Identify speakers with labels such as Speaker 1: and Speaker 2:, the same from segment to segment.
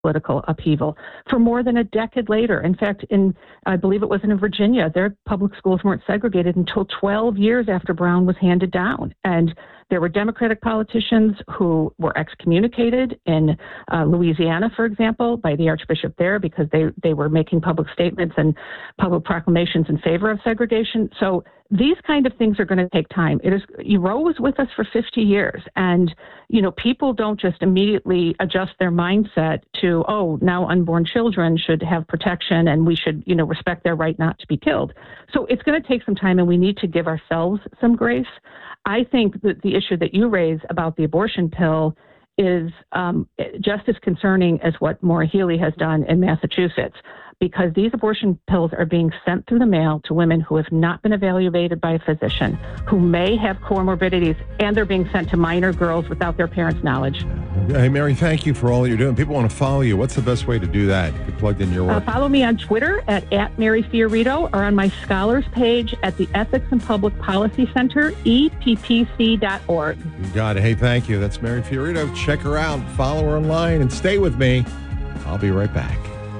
Speaker 1: political upheaval for more than a decade later. In fact, I believe it was in Virginia, their public schools weren't segregated until 12 years after Brown was handed down. And there were Democratic politicians who were excommunicated in Louisiana, for example, by the Archbishop there because they were making public statements and public proclamations in favor of segregation. So these kind of things are going to take time. Roe was with us for 50 years, and people don't just immediately adjust their mindset to, oh, now unborn children should have protection and we should, respect their right not to be killed. So it's going to take some time, and we need to give ourselves some grace. I think that the issue that you raise about the abortion pill is just as concerning as what Maura Healey has done in Massachusetts, because these abortion pills are being sent through the mail to women who have not been evaluated by a physician, who may have comorbidities, and they're being sent to minor girls without their parents' knowledge.
Speaker 2: Hey, Mary, thank you for all you're doing. People want to follow you. What's the best way to do that? If you plugged in your work.
Speaker 1: Follow me on Twitter at Mary Fiorito, or on my scholars page at the Ethics and Public Policy Center, EPPC.org.
Speaker 2: You got it. Hey, thank you. That's Mary Fiorito. Check her out, follow her online, and stay with me. I'll be right back.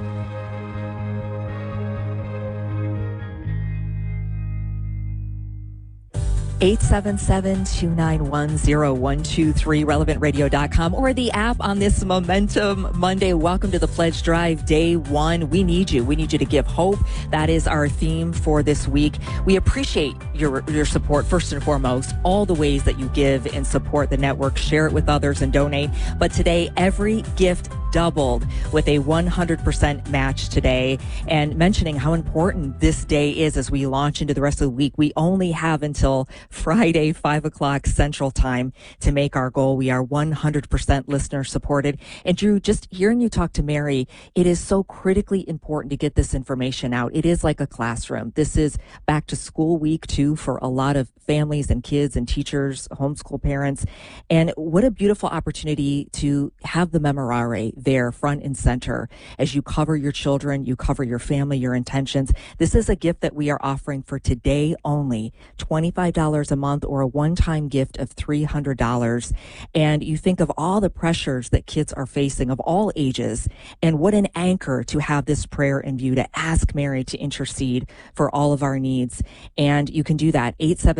Speaker 3: 877-291-0123, relevantradio.com, or the app on this Momentum Monday. Welcome to the Pledge Drive, day one. We need you. We need you to give hope. That is our theme for this week. We appreciate your support, first and foremost, all the ways that you give and support the network. Share it with others and donate. But today, every gift doubled with a 100% match today, and mentioning how important this day is as we launch into the rest of the week. We only have until Friday, 5 o'clock Central Time to make our goal. We are 100% listener supported. And Drew, just hearing you talk to Mary, it is so critically important to get this information out. It is like a classroom. This is back to school week too for a lot of families and kids and teachers, homeschool parents. And what a beautiful opportunity to have the Memorare there front and center as you cover your children, you cover your family, your intentions. This is a gift that we are offering for today only, $25 a month, or a one-time gift of $300. And you think of all the pressures that kids are facing of all ages, and what an anchor to have this prayer in view, to ask Mary to intercede for all of our needs. And you can do that,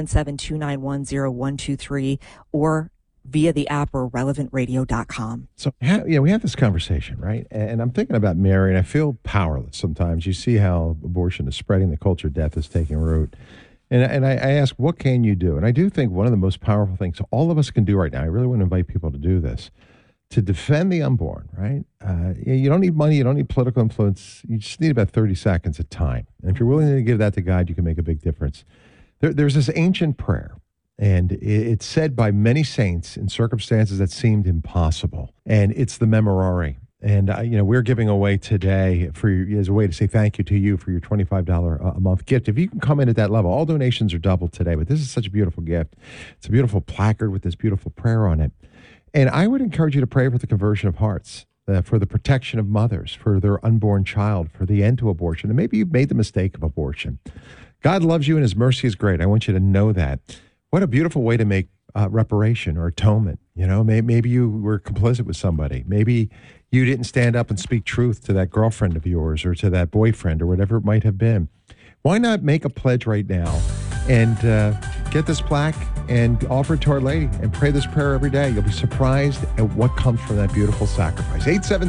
Speaker 3: 877-291-0123, or via the app or relevantradio.com.
Speaker 2: So, we have this conversation, right? And I'm thinking about Mary, and I feel powerless sometimes. You see how abortion is spreading, the culture of death is taking root. And I ask, what can you do? And I do think one of the most powerful things all of us can do right now, I really want to invite people to do this, to defend the unborn, right? You don't need money, you don't need political influence, you just need about 30 seconds of time. And if you're willing to give that to God, you can make a big difference. There's this ancient prayer, and it's said by many saints in circumstances that seemed impossible. And it's the Memorare. And, we're giving away today as a way to say thank you to you for your $25 a month gift. If you can come in at that level, all donations are doubled today, but this is such a beautiful gift. It's a beautiful placard with this beautiful prayer on it. And I would encourage you to pray for the conversion of hearts, for the protection of mothers, for their unborn child, for the end to abortion. And maybe you've made the mistake of abortion. God loves you and his mercy is great. I want you to know that. What a beautiful way to make reparation or atonement. Maybe you were complicit with somebody. Maybe you didn't stand up and speak truth to that girlfriend of yours or to that boyfriend or whatever it might have been. Why not make a pledge right now and get this plaque and offer it to Our Lady and pray this prayer every day? You'll be surprised at what comes from that beautiful sacrifice.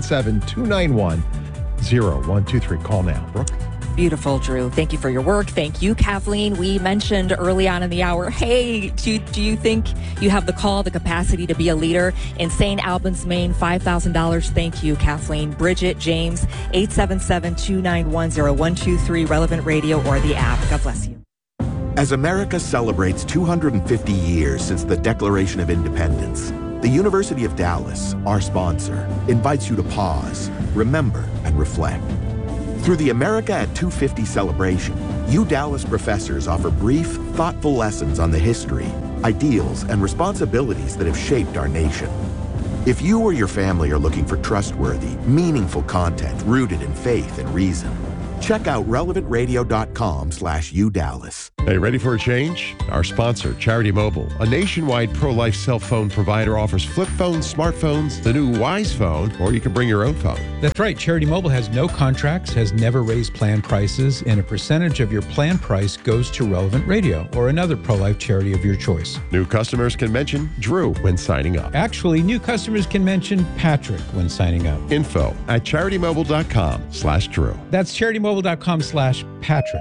Speaker 2: 877-291-0123. Call now. Brooke?
Speaker 3: Beautiful, Drew. Thank you for your work. Thank you, Kathleen. We mentioned early on in the hour, hey, do you think you have the call, the capacity to be a leader? In St. Albans, Maine, $5,000. Thank you, Kathleen. Bridget, James, 877-291-0123, Relevant Radio, or the app. God bless you.
Speaker 4: As America celebrates 250 years since the Declaration of Independence, the University of Dallas, our sponsor, invites you to pause, remember, and reflect. Through the America at 250 celebration, Dallas professors offer brief, thoughtful lessons on the history, ideals, and responsibilities that have shaped our nation. If you or your family are looking for trustworthy, meaningful content rooted in faith and reason, check out relevantradio.com/UDallas.
Speaker 2: Hey, ready for a change? Our sponsor, Charity Mobile, a nationwide pro-life cell phone provider, offers flip phones, smartphones, the new Wise Phone, or you can bring your own phone.
Speaker 5: That's right. Charity Mobile has no contracts, has never raised plan prices, and a percentage of your plan price goes to Relevant Radio or another pro-life charity of your choice.
Speaker 2: New customers can mention Drew when signing up.
Speaker 5: Actually, new customers can mention Patrick when signing up.
Speaker 2: Info at CharityMobile.com/Drew.
Speaker 5: That's CharityMobile.com/Patrick.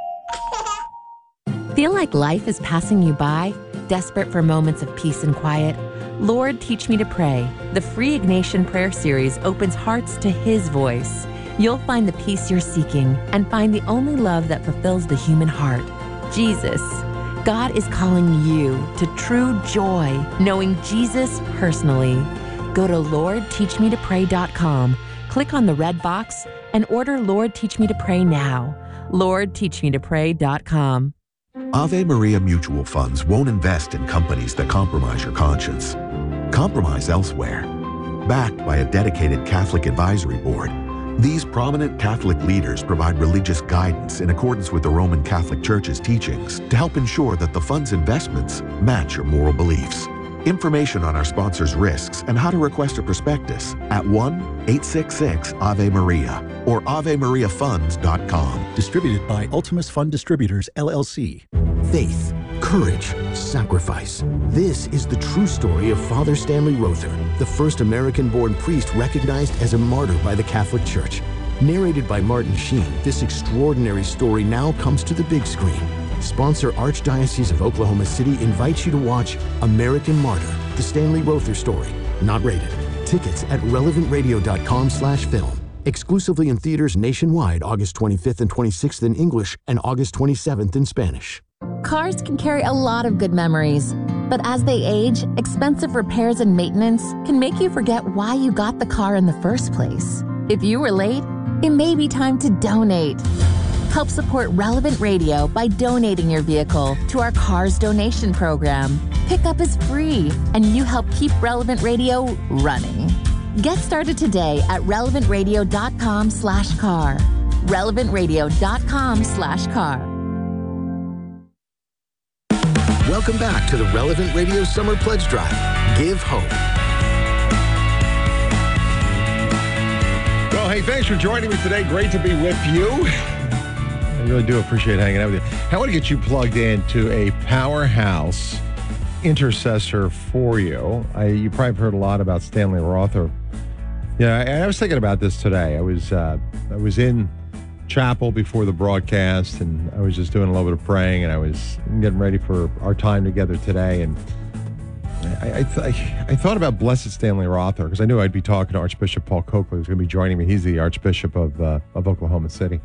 Speaker 6: Feel like life is passing you by? Desperate for moments of peace and quiet? Lord, Teach Me to Pray. The free Ignatian prayer series opens hearts to His voice. You'll find the peace you're seeking and find the only love that fulfills the human heart, Jesus. God is calling you to true joy, knowing Jesus personally. Go to LordTeachMeToPray.com, click on the red box, and order Lord, Teach Me to Pray now. LordTeachMeToPray.com.
Speaker 4: Ave Maria Mutual Funds won't invest in companies that compromise your conscience. Compromise elsewhere. Backed by a dedicated Catholic advisory board, these prominent Catholic leaders provide religious guidance in accordance with the Roman Catholic Church's teachings to help ensure that the fund's investments match your moral beliefs. Information on our sponsors' risks and how to request a prospectus at 1-866-AVE-MARIA or AveMariaFunds.com.
Speaker 7: Distributed by Ultimus Fund Distributors, LLC.
Speaker 8: Faith, courage, sacrifice. This is the true story of Father Stanley Rother, the first American-born priest recognized as a martyr by the Catholic Church. Narrated by Martin Sheen, this extraordinary story now comes to the big screen. Sponsor Archdiocese of Oklahoma City invites you to watch American Martyr, the Stanley Rother story. Not rated. Tickets at relevantradio.com/film. Exclusively in theaters nationwide August 25th and 26th in English and August 27th in Spanish.
Speaker 6: Cars can carry a lot of good memories, but as they age, expensive repairs and maintenance can make you forget why you got the car in the first place. If you were late, it may be time to donate. Help support Relevant Radio by donating your vehicle to our Cars donation program. Pickup is free, and you help keep Relevant Radio running. Get started today at relevantradio.com/car. relevantradio.com/car.
Speaker 8: Welcome back to the Relevant Radio Summer Pledge Drive. Give hope.
Speaker 2: Well, hey, thanks for joining me today. Great to be with you. I really do appreciate hanging out with you. I want to get you plugged into a powerhouse intercessor for you. You probably heard a lot about Stanley Rother. Yeah, I was thinking about this today. I was in chapel before the broadcast, and I was just doing a little bit of praying, and I was getting ready for our time together today. And I thought about Blessed Stanley Rother because I knew I'd be talking to Archbishop Paul Coakley, who's going to be joining me. He's the Archbishop of Oklahoma City.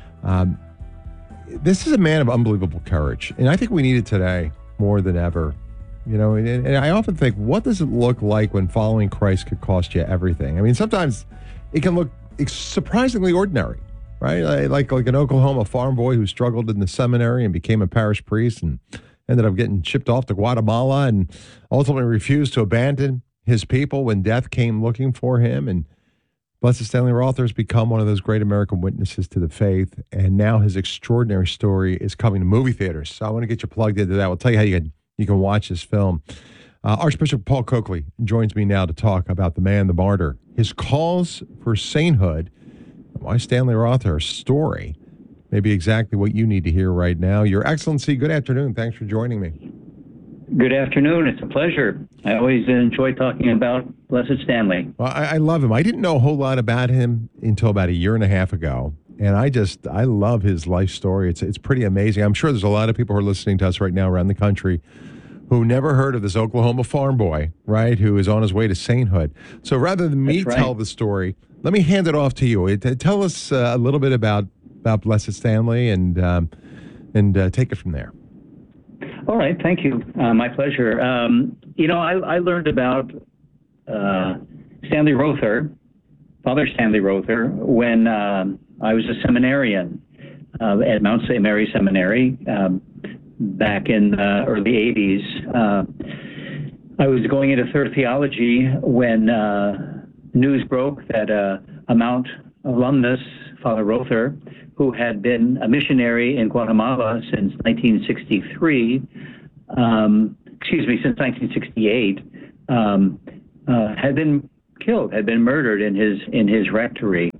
Speaker 2: This is a man of unbelievable courage, and I think we need it today more than ever. You know, and I often think, what does it look like when following Christ could cost you everything? I mean, sometimes it can look surprisingly ordinary, right? Like an Oklahoma farm boy who struggled in the seminary and became a parish priest and ended up getting shipped off to Guatemala and ultimately refused to abandon his people when death came looking for him. And Blessed Stanley Rother has become one of those great American witnesses to the faith, and now his extraordinary story is coming to movie theaters. So I want to get you plugged into that. We'll tell you how you can watch this film. Archbishop Paul Coakley joins me now to talk about the man, the martyr, his calls for sainthood, why Stanley Rother's story may be exactly what you need to hear right now. Your Excellency, good afternoon. Thanks for joining me.
Speaker 9: Good afternoon. It's a pleasure. I always enjoy talking about Blessed Stanley.
Speaker 2: Well, I love him. I didn't know a whole lot about him until about a year and a half ago. And I love his life story. It's pretty amazing. I'm sure there's a lot of people who are listening to us right now around the country who never heard of this Oklahoma farm boy, right, who is on his way to sainthood. So rather than me tell the story, let me hand it off to you. Tell us a little bit about Blessed Stanley and take it from there.
Speaker 9: All right. Thank you. My pleasure. I learned about Stanley Rother, Father Stanley Rother, when I was a seminarian at Mount St. Mary Seminary back in the early 80s. I was going into third theology when news broke that a Mount alumnus, Father Rother, who had been a missionary in Guatemala since 1963, since 1968, had been killed, had been murdered in his rectory.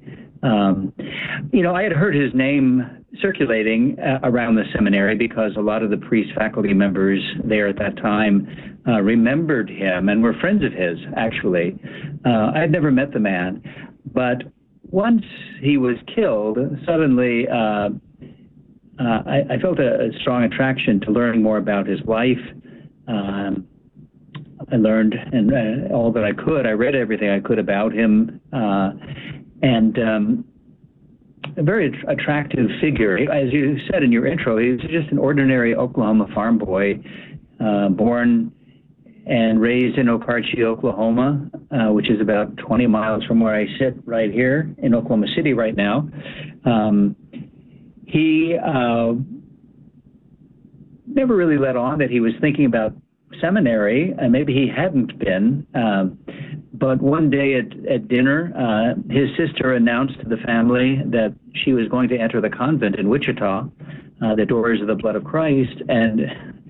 Speaker 9: I had heard his name circulating around the seminary because a lot of the priest faculty members there at that time remembered him and were friends of his, actually. I had never met the man, but once he was killed, suddenly I felt a strong attraction to learning more about his life. I learned all that I could. I read everything I could about him, and a very attractive figure. As you said in your intro, he was just an ordinary Oklahoma farm boy, born and raised in Okarche, Oklahoma, which is about 20 miles from where I sit right here in Oklahoma City right now. He never really let on that he was thinking about seminary, and maybe he hadn't been. But one day at dinner, his sister announced to the family that she was going to enter the convent in Wichita, the Doors of the Blood of Christ, and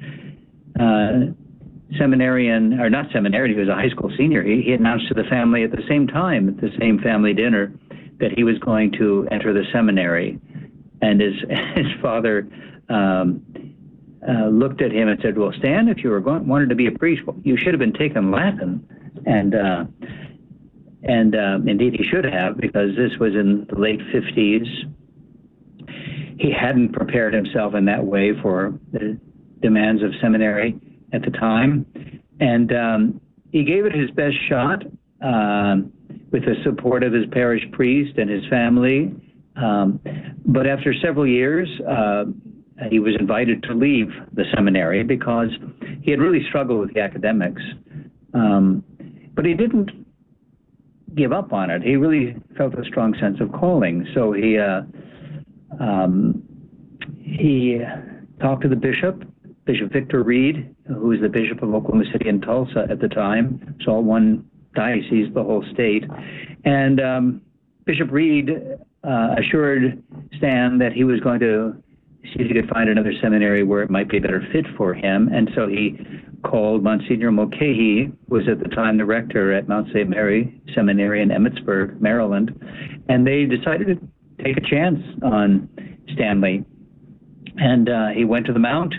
Speaker 9: seminarian, or not seminarian, he was a high school senior. He announced to the family at the same time, at the same family dinner, that he was going to enter the seminary. And his father looked at him and said, "Well, Stan, if you wanted to be a priest, well, you should have been taking Latin." And indeed he should have, because this was in the late 50s. He hadn't prepared himself in that way for the demands of seminary at the time. And he gave it his best shot with the support of his parish priest and his family. But after several years, he was invited to leave the seminary because he had really struggled with the academics. But he didn't give up on it. He really felt a strong sense of calling. So he talked to the bishop, Bishop Victor Reed, who was the bishop of Oklahoma City and Tulsa at the time, so one diocese, the whole state. And Bishop Reed assured Stan that he was going to see if he could find another seminary where it might be a better fit for him. And so he called Monsignor Mulcahy, who was at the time the rector at Mount St. Mary Seminary in Emmitsburg, Maryland, and they decided to take a chance on Stanley. And he went to the Mount,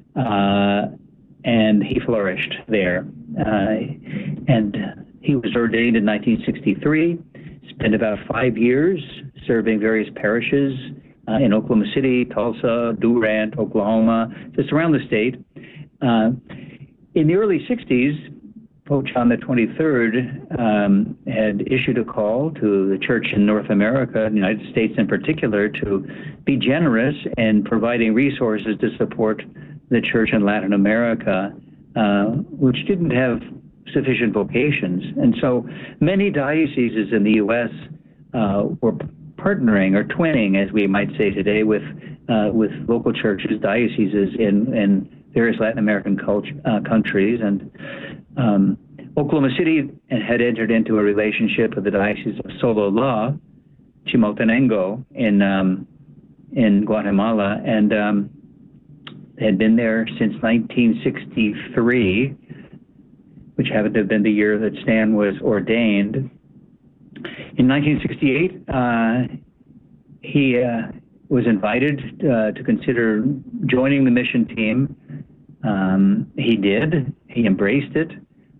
Speaker 9: and he flourished there. And he was ordained in 1963, spent about 5 years serving various parishes in Oklahoma City, Tulsa, Durant, Oklahoma, just around the state. In the early 60s, Pope John XXIII had issued a call to the church in North America, the United States in particular, to be generous in providing resources to support the church in Latin America, which didn't have sufficient vocations. And so many dioceses in the U.S. Were partnering or twinning, as we might say today, with local churches, dioceses in various Latin American countries. And Oklahoma City had entered into a relationship with the Diocese of Sololá, Chimaltenango, in Guatemala, and had been there since 1963, which happened to have been the year that Stan was ordained. In 1968, he was invited to consider joining the mission team. He did. He embraced it.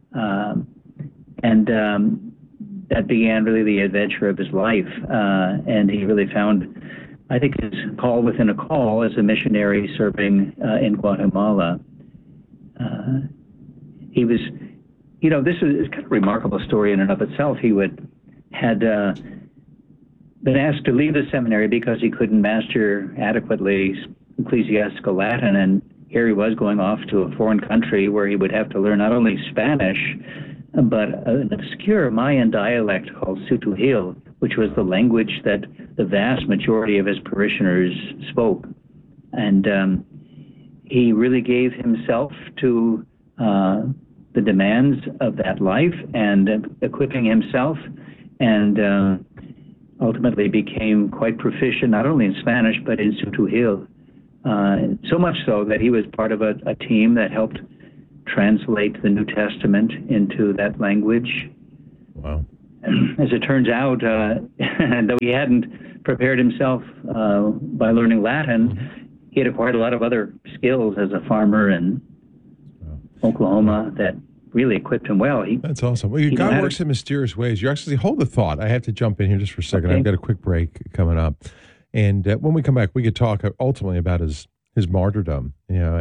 Speaker 9: And that began really the adventure of his life. And he really found, I think, his call within a call as a missionary serving in Guatemala. He was, this is kind of a remarkable story in and of itself. He had been asked to leave the seminary because he couldn't master adequately ecclesiastical Latin, and here he was going off to a foreign country where he would have to learn not only Spanish, but an obscure Mayan dialect called Sutuhil, which was the language that the vast majority of his parishioners spoke. And he really gave himself to the demands of that life and equipping himself. And ultimately became quite proficient, not only in Spanish, but in Tz'utujil. So much so that he was part of a team that helped translate the New Testament into that language.
Speaker 2: Wow.
Speaker 9: As it turns out, though he hadn't prepared himself by learning Latin, he had acquired a lot of other skills as a farmer in Oklahoma that really equipped him well.
Speaker 2: That's awesome. Well, God works in mysterious ways. You actually hold the thought. I have to jump in here just for a second. Okay. I've got a quick break coming up. And when we come back, we could talk ultimately about his martyrdom,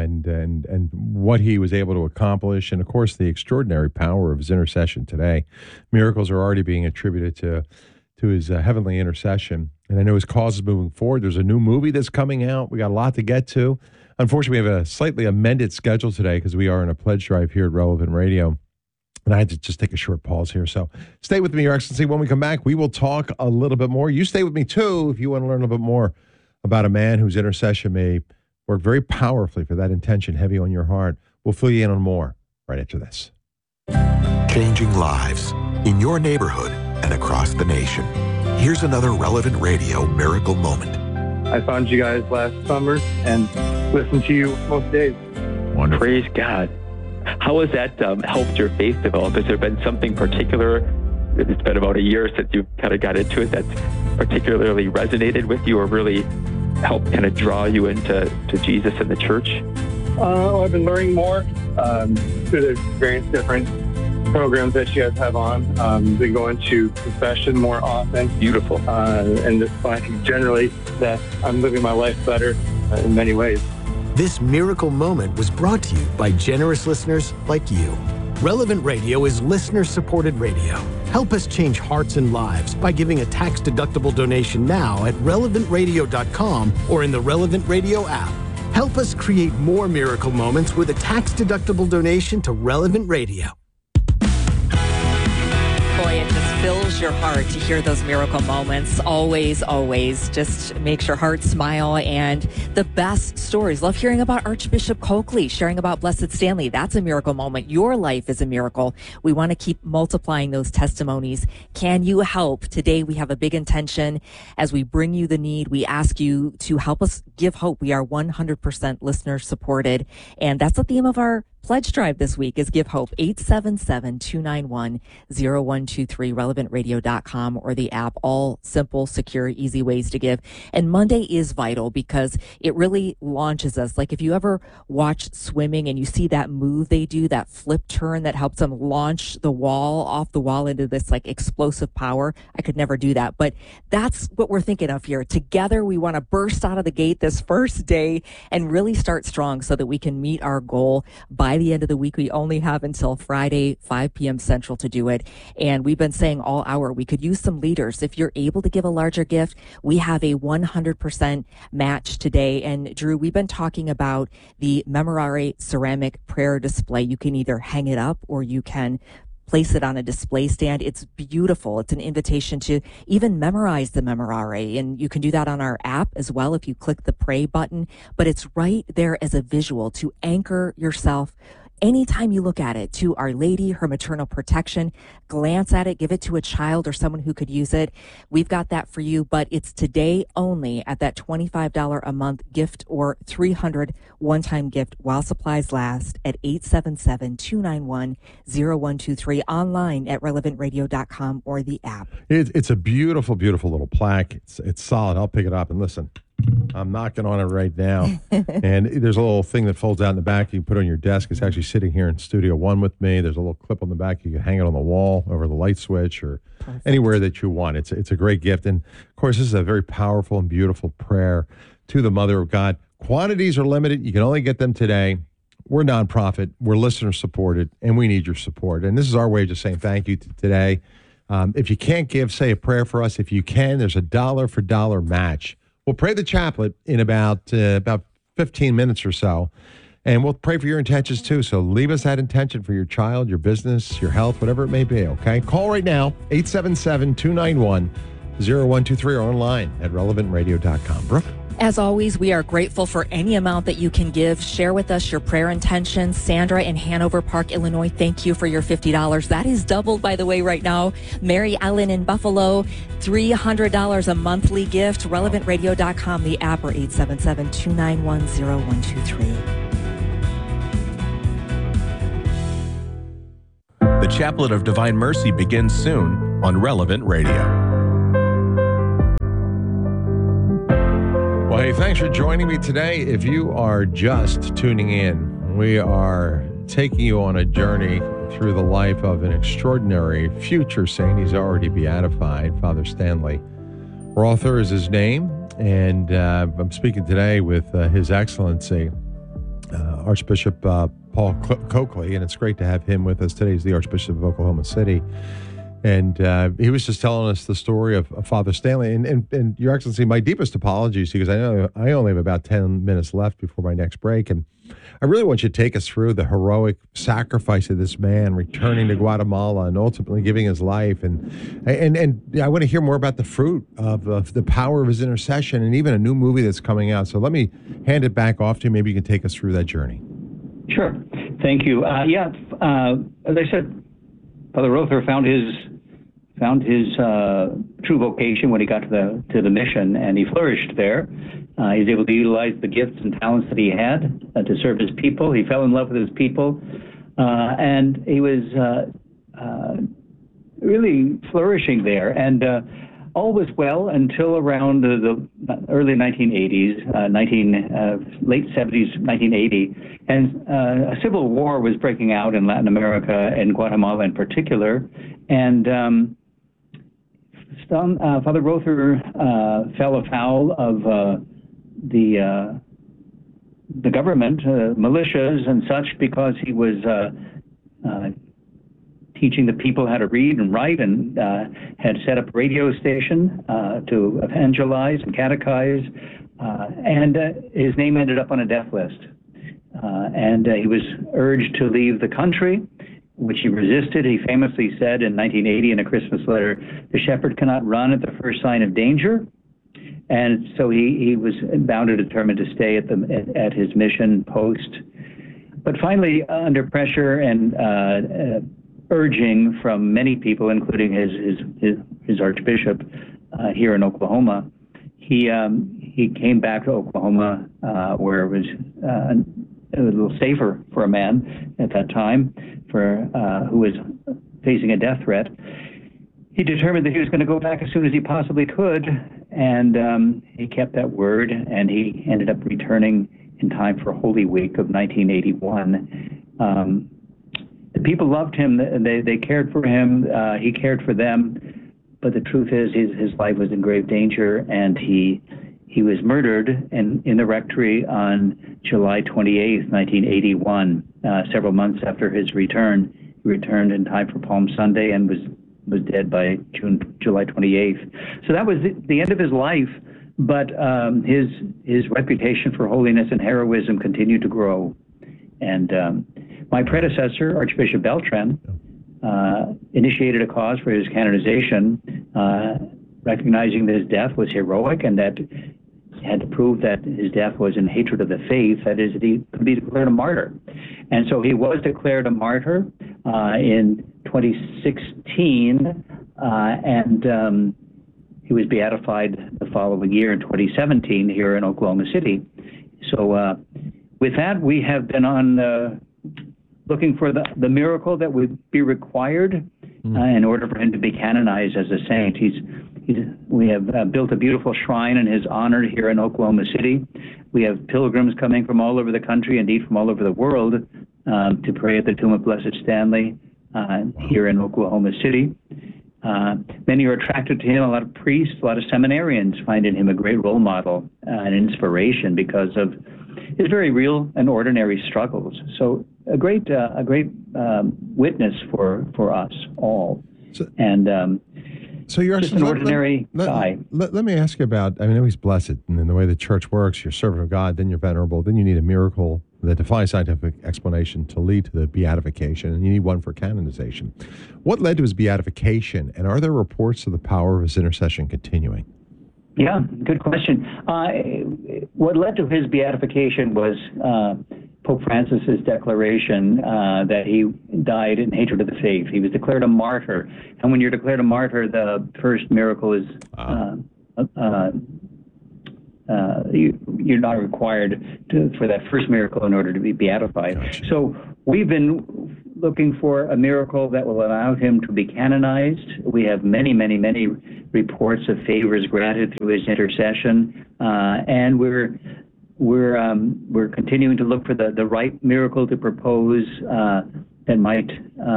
Speaker 2: and what he was able to accomplish, and of course the extraordinary power of his intercession today. Miracles are already being attributed to his heavenly intercession, and I know his cause is moving forward. There's a new movie that's coming out. We got a lot to get to. Unfortunately, we have a slightly amended schedule today because we are in a pledge drive here at Relevant Radio. And I had to just take a short pause here. So stay with me, Your Excellency. When we come back, we will talk a little bit more. You stay with me, too, if you want to learn a little bit more about a man whose intercession may work very powerfully for that intention heavy on your heart. We'll fill you in on more right after this.
Speaker 4: Changing lives in your neighborhood and across the nation. Here's another Relevant Radio miracle moment.
Speaker 10: I found you guys last summer and listened to you most days.
Speaker 2: Wonderful.
Speaker 11: Praise God. How has that helped your faith develop? Has there been something particular? It's been about a year since you kind of got into it that's particularly resonated with you or really helped kind of draw you into Jesus and the church?
Speaker 10: I've been learning more through the various different programs that you guys have on. Been going to confession more often.
Speaker 11: Beautiful.
Speaker 10: And just finding generally that I'm living my life better in many ways.
Speaker 8: This miracle moment was brought to you by generous listeners like you. Relevant Radio is listener-supported radio. Help us change hearts and lives by giving a tax-deductible donation now at relevantradio.com or in the Relevant Radio app. Help us create more miracle moments with a tax-deductible donation to Relevant Radio.
Speaker 3: Boy, it just fills your heart to hear those miracle moments. Always, always. Just makes your heart smile. And the best stories. Love hearing about Archbishop Coakley, sharing about Blessed Stanley. That's a miracle moment. Your life is a miracle. We want to keep multiplying those testimonies. Can you help? Today we have a big intention. As we bring you the need, we ask you to help us give hope. We are 100% listener supported. And that's the theme of our pledge drive this week is Give Hope. 877-291-0123, relevantradio.com or the app. All simple, secure, easy ways to give. And Monday is vital because it really launches us. Like if you ever watch swimming and you see that move they do, that flip turn that helps them launch the wall off the wall into this like explosive power. I could never do that, but that's what we're thinking of here. Together, we want to burst out of the gate this first day and really start strong so that we can meet our goal by the end of the week. We only have until Friday, 5 p.m. Central to do it. And we've been saying all hour, we could use some leaders. If you're able to give a larger gift, we have a 100% match today. And Drew, we've been talking about the Memorare ceramic prayer display. You can either hang it up or you can place it on a display stand. It's beautiful. It's an invitation to even memorize the Memorare. And you can do that on our app as well if you click the pray button. But it's right there as a visual to anchor yourself anytime you look at it to Our Lady, her maternal protection. Glance at it, give it to a child or someone who could use it. We've got that for you, but it's today only at that $25 a month gift or $300 one-time gift while supplies last at 877-291-0123 online at relevantradio.com or the app.
Speaker 2: It's a beautiful, beautiful little plaque. It's solid. I'll pick it up and listen. I'm knocking on it right now. And there's a little thing that folds out in the back you can put on your desk. It's actually sitting here in Studio One with me. There's a little clip on the back. You can hang it on the wall over the light switch or anywhere that you want. It's a great gift. And, of course, this is a very powerful and beautiful prayer to the Mother of God. Quantities are limited. You can only get them today. We're nonprofit. We're listener supported, and we need your support. And this is our way of just saying thank you today. If you can't give, say a prayer for us. If you can, there's a $1 for $1 match. We'll pray the chaplet in about 15 minutes or so, and we'll pray for your intentions too. So leave us that intention for your child, your business, your health, whatever it may be, okay? Call right now, 877-291-0123 or online at relevantradio.com. Brooke?
Speaker 3: As always, we are grateful for any amount that you can give. Share with us your prayer intentions. Sandra in Hanover Park, Illinois, thank you for your $50. That is doubled, by the way, right now. Mary Ellen in Buffalo, $300 a monthly gift. RelevantRadio.com, the app, or 877-291-0123.
Speaker 12: The Chaplet of Divine Mercy begins soon on Relevant Radio.
Speaker 2: Well, hey, thanks for joining me today. If you are just tuning in, we are taking you on a journey through the life of an extraordinary future saint. He's already beatified, Father Stanley Rother is his name, and I'm speaking today with His Excellency, Archbishop Paul Coakley, and it's great to have him with us today. He's the Archbishop of Oklahoma City. And he was just telling us the story of Father Stanley. And Your Excellency, my deepest apologies, because I know I only have about 10 minutes left before my next break. And I really want you to take us through the heroic sacrifice of this man returning to Guatemala and ultimately giving his life. And I want to hear more about the fruit of the power of his intercession and even a new movie that's coming out. So let me hand it back off to you. Maybe you can take us through that journey.
Speaker 9: Sure. Thank you. As I said, Father Rother found his true vocation when he got to the mission, and he flourished there. He was able to utilize the gifts and talents that he had to serve his people. He fell in love with his people, and he was really flourishing there. And all was well until around the early 1980s, late 70s, 1980, and a civil war was breaking out in Latin America and Guatemala in particular. And Father Rother fell afoul of the government, militias and such, because he was teaching the people how to read and write, and had set up a radio station to evangelize and catechize, and his name ended up on a death list. And he was urged to leave the country, which he resisted. He famously said in 1980 in a Christmas letter, "The shepherd cannot run at the first sign of danger." And so he was bound and determined to stay at his mission post. But finally, under pressure and urging from many people, including his archbishop here in Oklahoma, he came back to Oklahoma, where it was a little safer for a man at that time, who was facing a death threat. He determined that he was going to go back as soon as he possibly could, and he kept that word, and he ended up returning in time for Holy Week of 1981. The people loved him. They cared for him. He cared for them. But the truth is, his life was in grave danger, and he was murdered in the rectory on July 28th, 1981, several months after his return. He returned in time for Palm Sunday and was dead by July 28th. So that was the end of his life, but his reputation for holiness and heroism continued to grow. And my predecessor, Archbishop Beltran, initiated a cause for his canonization, recognizing that his death was heroic and that he had to prove that his death was in hatred of the faith, that is, that he could be declared a martyr. And so he was declared a martyr in 2016, and he was beatified the following year in 2017 here in Oklahoma City. So with that, we have been on looking for the miracle that would be required in order for him to be canonized as a saint. We have built a beautiful shrine in his honor here in Oklahoma City. We have pilgrims coming from all over the country, indeed from all over the world, to pray at the tomb of Blessed Stanley here in Oklahoma City. Many are attracted to him. A lot of priests, a lot of seminarians find in him a great role model and inspiration because of his very real and ordinary struggles. So a great witness for us all.
Speaker 2: So you're
Speaker 9: just an ordinary guy.
Speaker 2: Let me ask you about, I know he's blessed, and in the way the church works, you're servant of God, then you're venerable, then you need a miracle that defies scientific explanation to lead to the beatification, and you need one for canonization. What led to his beatification, and are there reports of the power of his intercession continuing?
Speaker 9: Yeah, good question. What led to his beatification was Pope Francis's declaration that he died in hatred of the faith. He was declared a martyr. And when you're declared a martyr, the first miracle is you're not required for that first miracle in order to be beatified.
Speaker 2: Gotcha.
Speaker 9: So we've been looking for a miracle that will allow him to be canonized. We have many, many, many reports of favors granted through his intercession, and we're continuing to look for the right miracle to propose that might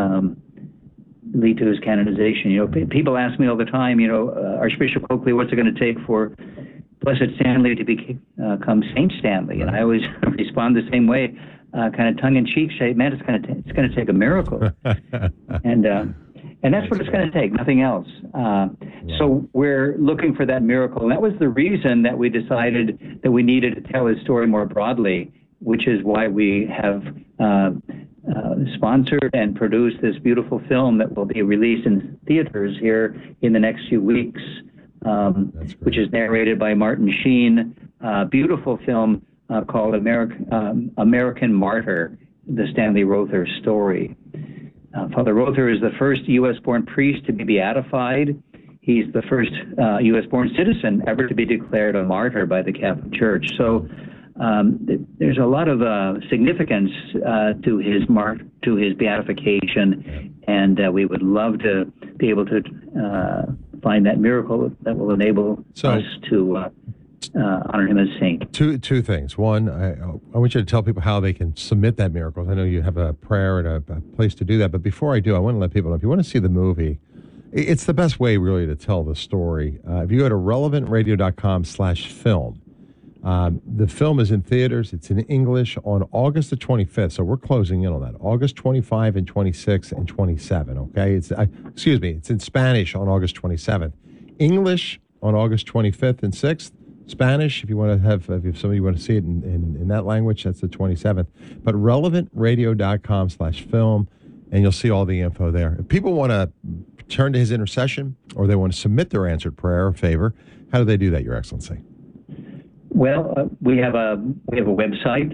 Speaker 9: lead to his canonization. You know, people ask me all the time, you know, Archbishop Coakley, what's it going to take for Blessed Stanley to become Saint Stanley? And I always respond the same way, kind of tongue-in-cheek, say, man, it's going to take a miracle. And that's what it's going to take, nothing else. So we're looking for that miracle. And that was the reason that we decided that we needed to tell his story more broadly, which is why we have sponsored and produced this beautiful film that will be released in theaters here in the next few weeks, which is narrated by Martin Sheen. Beautiful film called American Martyr, the Stanley Rother story. Father Rother is the first U.S.-born priest to be beatified. He's the first U.S.-born citizen ever to be declared a martyr by the Catholic Church. So there's a lot of significance to his beatification, and we would love to be able to find that miracle that will enable us to honor him as saint.
Speaker 2: Two things. One, I want you to tell people how they can submit that miracle. I know you have a prayer and a place to do that, but before I do, I want to let people know, if you want to see the movie, it's the best way really to tell the story. If you go to relevantradio.com/film, the film is in theaters. It's in English on August the 25th, so we're closing in on that. August 25 and 26 and 27, okay? It's in Spanish on August 27th. English on August 25th and 6th. Spanish, if you want to have, if somebody want to see it in that language, that's the 27th. But relevantradio.com/film, and you'll see all the info there. If people want to turn to his intercession, or they want to submit their answered prayer or favor, how do they do that, Your Excellency?
Speaker 9: Well, we have a website,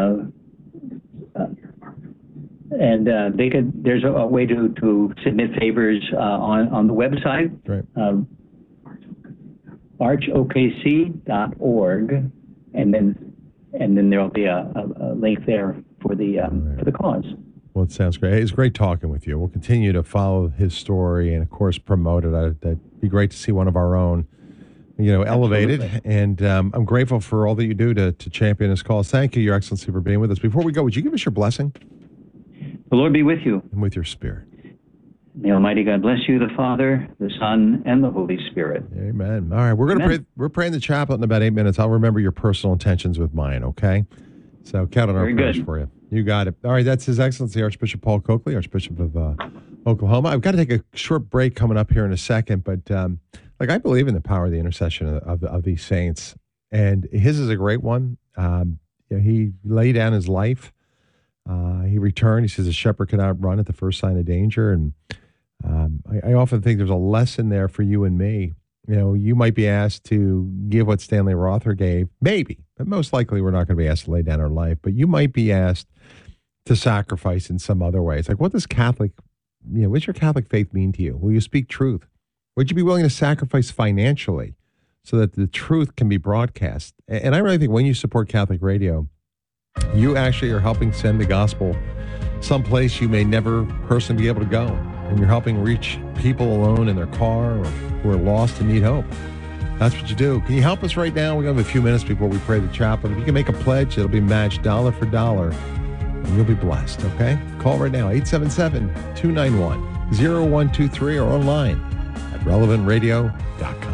Speaker 9: and there's a way to submit favors on the website.
Speaker 2: Right.
Speaker 9: archokc.org, and then there'll be a link there for the cause.
Speaker 2: Well, it sounds great. It's great talking with you. We'll continue to follow his story and, of course, promote it. That'd be great to see one of our own, elevated.
Speaker 9: Absolutely.
Speaker 2: And I'm grateful for all that you do to champion this cause. Thank you, Your Excellency, for being with us. Before we go, would you give us your blessing?
Speaker 9: The Lord be with you.
Speaker 2: And with your spirit.
Speaker 9: May Almighty God bless you, the Father, the Son, and the Holy Spirit.
Speaker 2: Amen. All right, we're going to pray. We're praying the chaplet in about 8 minutes. I'll remember your personal intentions with mine, okay? So count on our prayers for you. You got it. All right, that's His Excellency Archbishop Paul Coakley, Archbiship of Oklahoma. I've got to take a short break coming up here in a second, but I believe in the power of the intercession of these saints, and his is a great one. He laid down his life. He returned. He says a shepherd cannot run at the first sign of danger, and I often think there's a lesson there for you and me. You might be asked to give what Stanley Rother gave, maybe, but most likely we're not going to be asked to lay down our life, but you might be asked to sacrifice in some other ways. Like, what does what's your Catholic faith mean to you? Will you speak truth? Would you be willing to sacrifice financially so that the truth can be broadcast? And I really think when you support Catholic radio, you actually are helping send the gospel someplace you may never personally be able to go. And you're helping reach people alone in their car or who are lost and need hope. That's what you do. Can you help us right now? We have a few minutes before we pray the chaplet. If you can make a pledge, it'll be matched dollar for dollar, and you'll be blessed, okay? Call right now, 877-291-0123, or online at relevantradio.com.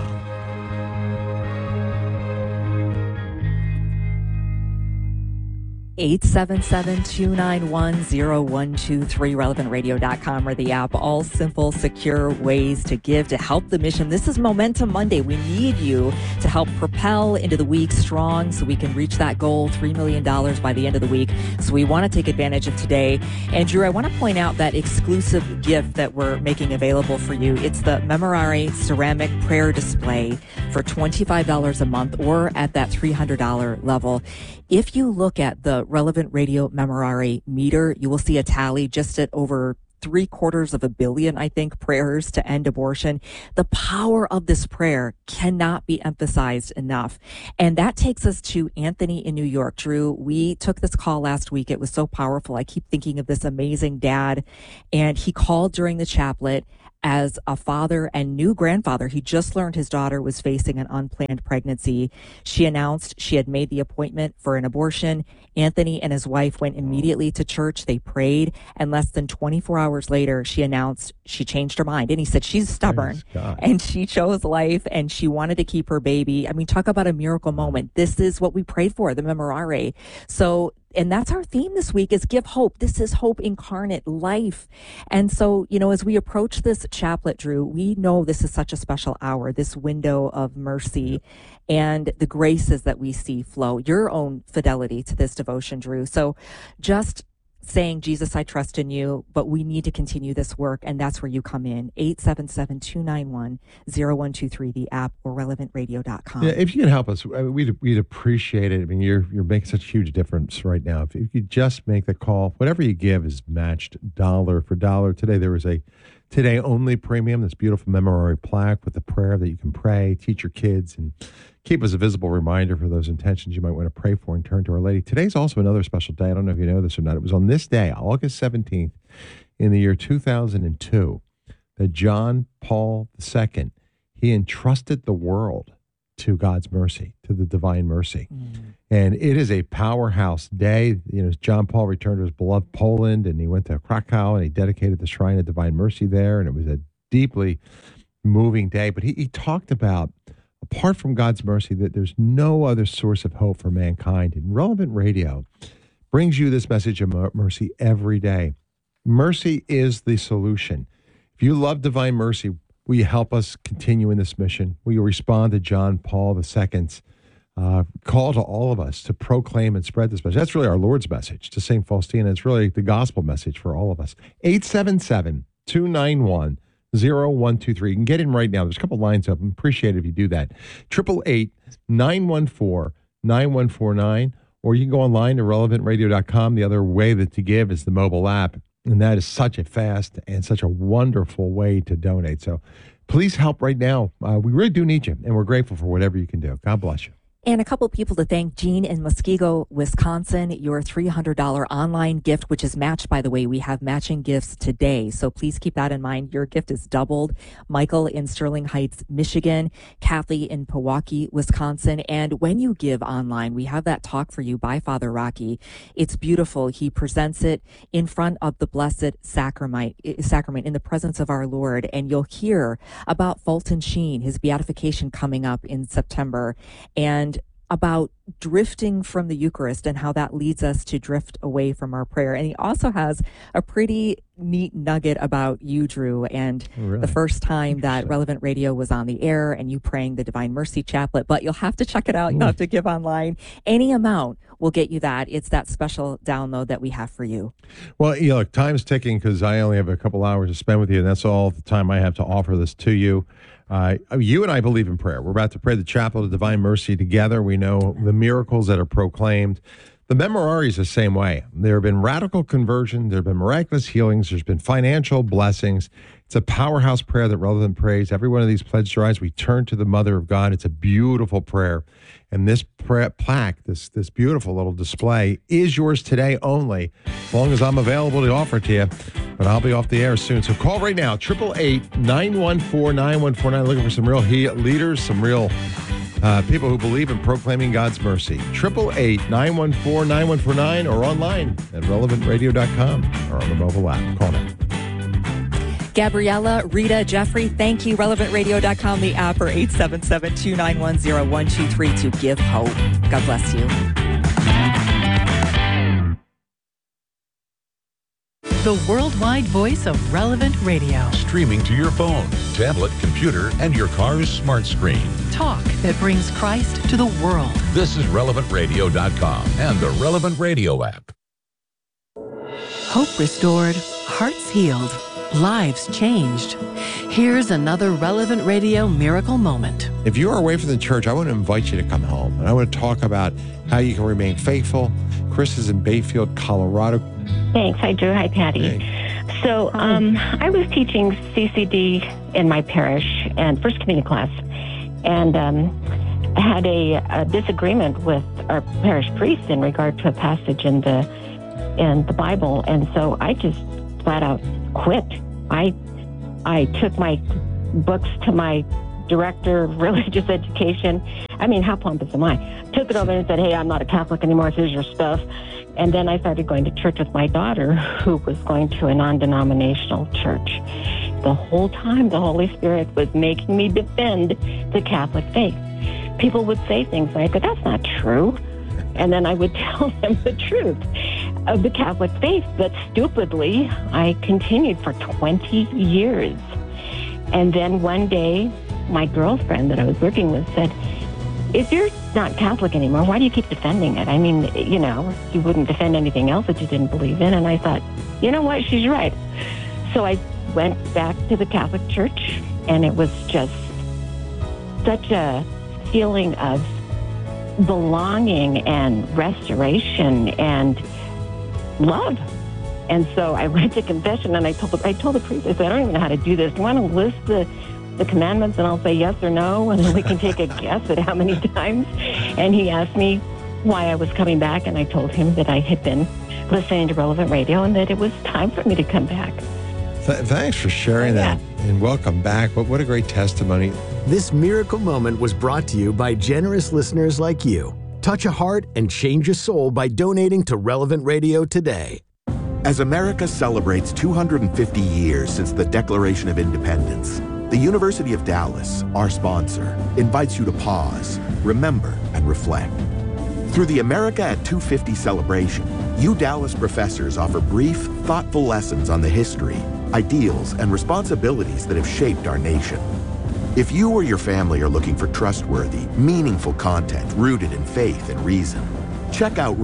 Speaker 3: 877-291-0123, relevantradio.com or the app. All simple, secure ways to give to help the mission. This is Momentum Monday. We need you to help propel into the week strong so we can reach that goal, $3 million by the end of the week. So we want to take advantage of today. And Drew, I want to point out that exclusive gift that we're making available for you. It's the Memorare ceramic prayer display for $25 a month or at that $300 level. If you look at the Relevant Radio Memorare meter, you will see a tally just at over 750 million, I think, prayers to end abortion. The power of this prayer cannot be emphasized enough. And that takes us to Anthony in New York. Drew, we took this call last week. It was so powerful. I keep thinking of this amazing dad. And he called during the chaplet as a father and new grandfather. He just learned his daughter was facing an unplanned pregnancy. She announced she had made the appointment for an abortion. Anthony and his wife went immediately to church. They prayed, and less than 24 hours later, she announced she changed her mind. And he said she's stubborn, and she chose life, and she wanted to keep her baby. I mean, talk about a miracle moment. This is what we prayed for, the Memorare. So, and that's our theme this week, is give hope. This is hope incarnate, life. And so, you know, as we approach this chaplet, Drew, we know this is such a special hour, this window of mercy and the graces that we see flow, your own fidelity to this devotion, Drew. So just saying, Jesus, I trust in you, but we need to continue this work, and that's where you come in. 877-291-0123, the app, or relevantradio.com.
Speaker 2: Yeah, if you can help us, we'd appreciate it. I mean, you're making such a huge difference right now. If you could just make the call, whatever you give is matched dollar for dollar. Today there was a Today Only Premium, this beautiful Memorare plaque with the prayer that you can pray, teach your kids, and keep as a visible reminder for those intentions you might want to pray for and turn to Our Lady. Today's also another special day. I don't know if you know this or not. It was on this day, August 17th, in the year 2002, that John Paul II, he entrusted the world to God's mercy, to the divine mercy. And it is a powerhouse day. You know, John Paul returned to his beloved Poland, and he went to Krakow, and he dedicated the Shrine of Divine Mercy there, and it was a deeply moving day. But he talked about, apart from God's mercy, that there's no other source of hope for mankind. And Relevant Radio brings you this message of mercy every day. Mercy is the solution. If you love divine mercy, will you help us continue in this mission? Will you respond to John Paul II's call to all of us to proclaim and spread this message? That's really our Lord's message to St. Faustina. It's really the gospel message for all of us. 877-291-0123. You can get in right now. There's a couple lines open. Appreciate it if you do that. 888-914-9149. Or you can go online to relevantradio.com. The other way that to give is the mobile app. And that is such a fast and such a wonderful way to donate. So please help right now. We really do need you, and we're grateful for whatever you can do. God bless you.
Speaker 3: And a couple people to thank. Jean in Muskego, Wisconsin, your $300 online gift, which is matched, by the way. We have matching gifts today, so please keep that in mind. Your gift is doubled. Michael in Sterling Heights, Michigan. Kathy in Pewaukee, Wisconsin. And when you give online, we have that talk for you by Father Rocky. It's beautiful. He presents it in front of the Blessed Sacrament in the presence of our Lord. And you'll hear about Fulton Sheen, his beatification coming up in September, and about drifting from the Eucharist and how that leads us to drift away from our prayer. And he also has a pretty neat nugget about you, Drew, and the first time that Relevant Radio was on the air and you praying the Divine Mercy Chaplet. But you'll have to check it out. You'll have to give online. Any amount will get you that. It's that special download that we have for you.
Speaker 2: Well, you know, look, time's ticking because I only have a couple hours to spend with you, and that's all the time I have to offer this to you. You and I believe in prayer. We're about to pray the Chaplet of Divine Mercy together. We know the miracles that are proclaimed. The Memorare is the same way. There have been radical conversion. There have been miraculous healings. There's been financial blessings. It's a powerhouse prayer that Relevant prays. Every one of these pledge drives, we turn to the Mother of God. It's a beautiful prayer. And this plaque, this beautiful little display, is yours today only, as long as I'm available to offer it to you. But I'll be off the air soon. So call right now, 888-914-9149. Looking for some real leaders, some real people who believe in proclaiming God's mercy. 888-914-9149 or online at relevantradio.com or on the mobile app. Call now.
Speaker 3: Gabriella, Rita, Jeffrey, thank you. Relevantradio.com, the app, or 877-291-0123 to give hope. God bless you.
Speaker 13: the worldwide voice of Relevant Radio.
Speaker 14: Streaming to your phone, tablet, computer, and your car's smart screen.
Speaker 13: Talk that brings Christ to the world.
Speaker 14: This is RelevantRadio.com and the Relevant Radio app.
Speaker 13: Hope restored, hearts healed, lives changed. Here's another Relevant Radio miracle moment.
Speaker 2: If you are away from the church, I want to invite you to come home. And I want to talk about how you can remain faithful. Chris is in Bayfield, Colorado.
Speaker 15: Thanks. Hi, Drew. Hi, Patty.
Speaker 2: Hey.
Speaker 15: So I was teaching CCD in my parish and First Communion class, and had a disagreement with our parish priest in regard to a passage in the Bible, and so I just flat out quit. I took my books to my director of religious education. I mean, how pompous am I? Took it over and said, hey, I'm not a Catholic anymore. Here's your stuff. And then I started going to church with my daughter, who was going to a non-denominational church. The whole time, the Holy Spirit was making me defend the Catholic faith. People would say things like, but that's not true. And then I would tell them the truth of the Catholic faith. But stupidly, I continued for 20 years. And then one day, my girlfriend that I was working with said, if you're not Catholic anymore, why do you keep defending it? I mean, you know, you wouldn't defend anything else that you didn't believe in. And I thought, you know what, she's right. So I went back to the Catholic Church, and it was just such a feeling of belonging and restoration and love. And so I went to confession, and I told the priest, I said, I don't even know how to do this. Do you want to list the commandments, and I'll say yes or no, and then we can take a guess at how many times? And he asked me why I was coming back, and I told him that I had been listening to Relevant Radio and that it was time for me to come back.
Speaker 2: Thanks for sharing that, and welcome back. What a great testimony.
Speaker 8: This miracle moment was brought to you by generous listeners like you. Touch a heart and change a soul by donating to Relevant Radio today.
Speaker 4: As America celebrates 250 years since the Declaration of Independence, the University of Dallas, our sponsor, invites you to pause, remember, and reflect. Through the America at 250 celebration, Dallas professors offer brief, thoughtful lessons on the history, ideals, and responsibilities that have shaped our nation. If you or your family are looking for trustworthy, meaningful content rooted in faith and reason, check out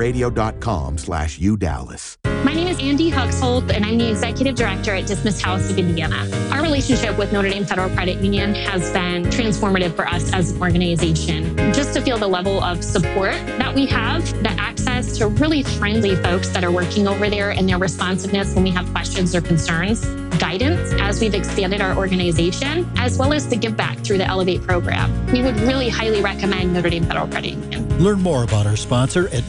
Speaker 4: relevantradio.com/UDallas.
Speaker 16: My name is Andy Huxhold, and I'm the Executive Director at Dismissed House of Indiana. Our relationship with Notre Dame Federal Credit Union has been transformative for us as an organization. Just to feel the level of support that we have, the access to really friendly folks that are working over there, and their responsiveness when we have questions or concerns, guidance as we've expanded our organization, as well as the give back through the Elevate program. We would really highly recommend Notre Dame Federal Credit Union.
Speaker 7: Learn more about our sponsor at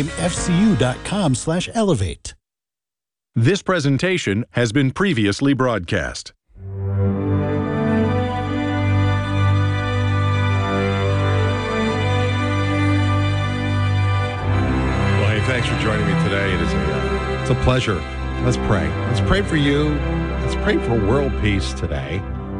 Speaker 7: NotreDameFCU.com/elevate.
Speaker 17: This presentation has been previously broadcast.
Speaker 2: Well, hey, thanks for joining me today. It's a pleasure. Let's pray. Let's pray for you. Let's pray for world peace today.